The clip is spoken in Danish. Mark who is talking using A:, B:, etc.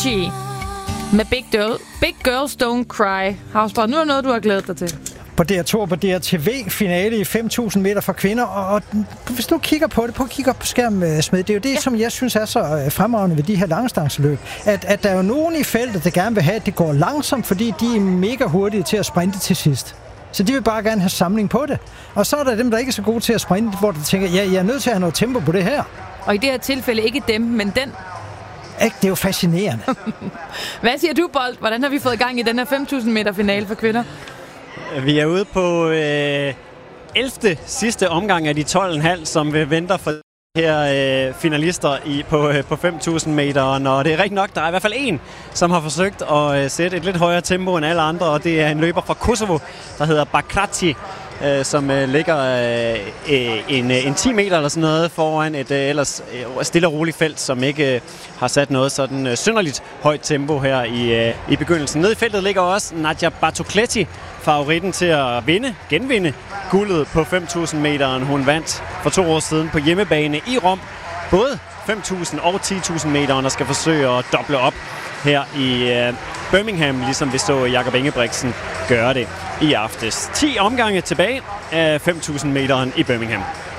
A: Avicii med Big Girls Don't Cry. Hausbart, nu er noget, du har glædet dig til.
B: På DR2 og på DRTV finale i 5.000 meter for kvinder, og hvis du kigger på det, kigge op på skærmen, Smed, det er jo det, som jeg synes er så fremragende ved de her langdistanceløb, at der er jo nogen i feltet, der gerne vil have, at det går langsomt, fordi de er mega hurtige til at sprinte til sidst. Så de vil bare gerne have samling på det. Og så er der dem, der ikke er så gode til at sprinte, hvor de tænker, ja, jeg er nødt til at have noget tempo på det her.
A: Og i det her tilfælde ikke dem, men den.
B: Det er jo fascinerende.
A: Hvad siger du, Bolt? Hvordan har vi fået gang i den her 5.000 meter finale for kvinder?
C: Vi er ude på 11. sidste omgang af de 12,5, som vi venter for her finalister på 5.000 meter. Og det er rigtig nok, der er i hvert fald en, som har forsøgt at sætte et lidt højere tempo end alle andre, og det er en løber fra Kosovo, der hedder Bakrati, som ligger en 10 meter eller sådan noget foran et ellers stille og roligt felt, som ikke har sat noget sådan synderligt højt tempo her i begyndelsen. Nede i feltet ligger også Nadia Bartocletti, favoritten til at genvinde guldet på 5.000 meteren. Hun vandt for 2 år siden på hjemmebane i Rom, både 5.000 og 10.000 meteren, og skal forsøge at doble op her i Birmingham, ligesom vi så Jakob Ingebrigtsen gøre det i aftes. 10 omgange tilbage af 5.000 meteren i Birmingham.